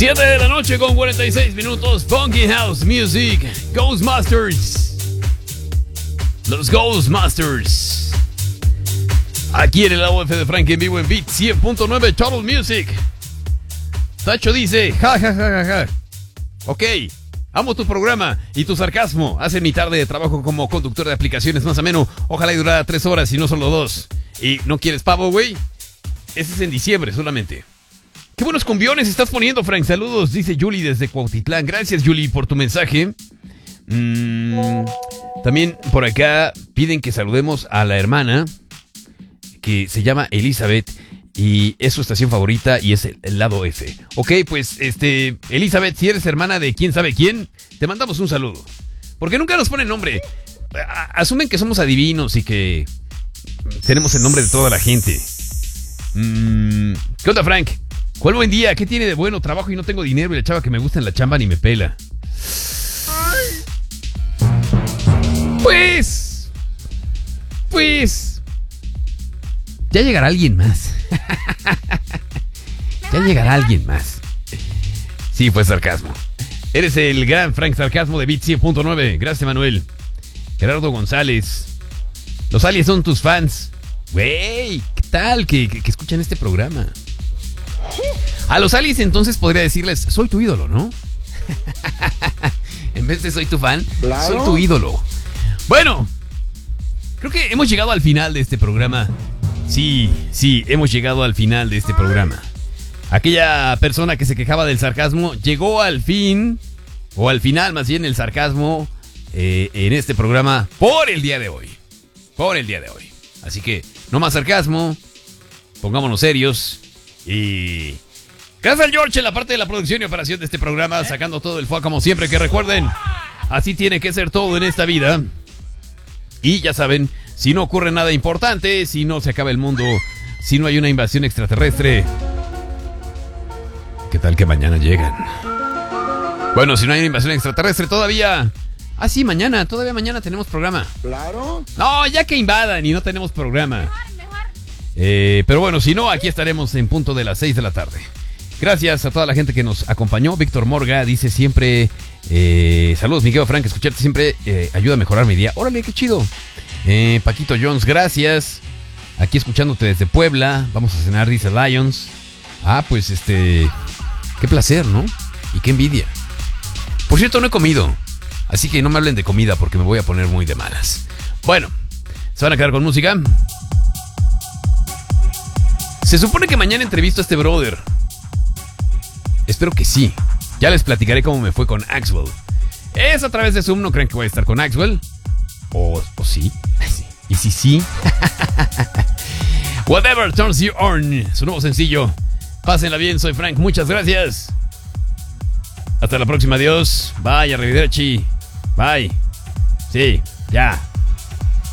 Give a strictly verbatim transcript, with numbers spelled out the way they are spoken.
siete de la noche con cuarenta y seis minutos. Funky House Music. Ghostmasters. Los Ghostmasters. Aquí en el A U F de Frank en vivo en Beat cien punto nueve Total Music. Tacho dice, ja, ja, ja, ja, ja. Ok, amo tu programa y tu sarcasmo. Hace mi tarde de trabajo como conductor de aplicaciones más ameno. Ojalá y durara tres horas y no solo dos. ¿Y no quieres pavo, güey? Ese es en diciembre solamente. Qué buenos cumbiones estás poniendo, Frank. Saludos, dice Julie desde Cuautitlán. Gracias, Julie, por tu mensaje. Mm, también por acá piden que saludemos a la hermana que se llama Elizabeth y es su estación favorita y es el, el lado F. Ok, pues, este, Elizabeth, si eres hermana de quién sabe quién, te mandamos un saludo. Porque nunca nos ponen nombre. Asumen que somos adivinos y que tenemos el nombre de toda la gente. Mm, ¿Qué onda, Frank? ¿Cuál buen día? ¿Qué tiene de bueno? Trabajo y no tengo dinero y la chava que me gusta en la chamba ni me pela. Pues... Pues... Ya llegará alguien más. Ya llegará alguien más. Sí, fue sarcasmo. Eres el gran Frank Sarcasmo de Beat cien punto nueve. Gracias, Manuel. Gerardo González. Los aliens son tus fans. Güey, ¿qué tal que, que, que escuchan este programa? A los aliens entonces podría decirles, soy tu ídolo, ¿no? En vez de soy tu fan, claro, soy tu ídolo. Bueno, creo que hemos llegado al final de este programa. Sí, sí, hemos llegado al final de este programa. Aquella persona que se quejaba del sarcasmo llegó al fin, o al final más bien, el sarcasmo eh, en este programa por el día de hoy. Por el día de hoy. Así que, no más sarcasmo, pongámonos serios y... Gracias al George en la parte de la producción y operación de este programa, sacando todo el fuego como siempre, que recuerden, así tiene que ser todo en esta vida. Y ya saben, si no ocurre nada importante, si no se acaba el mundo, si no hay una invasión extraterrestre, ¿qué tal que mañana llegan? Bueno, si no hay una invasión extraterrestre todavía... Ah, sí, mañana, todavía mañana tenemos programa. Claro. No, ya que invadan y no tenemos programa. Mejor, mejor. Eh, pero bueno, si no, aquí estaremos en punto de las seis de la tarde. Gracias a toda la gente que nos acompañó. Víctor Morga dice siempre... Eh, saludos, Miguel Frank, escucharte siempre eh, ayuda a mejorar mi día. Órale, qué chido. Eh, Paquito Jones, gracias. Aquí escuchándote desde Puebla. Vamos a cenar, dice Lions. Ah, pues este... Qué placer, ¿no? Y qué envidia. Por cierto, no he comido. Así que no me hablen de comida porque me voy a poner muy de malas. Bueno, ¿se van a quedar con música? Se supone que mañana entrevisto a este brother. Espero que sí. Ya les platicaré cómo me fue con Axwell. Es a través de Zoom, no creen que voy a estar con Axwell. O, o sí. Y si sí. Whatever turns you on. Su nuevo sencillo. Pásenla bien, soy Frank. Muchas gracias. Hasta la próxima, adiós. Bye, arrivederci. Bye. Sí, ya.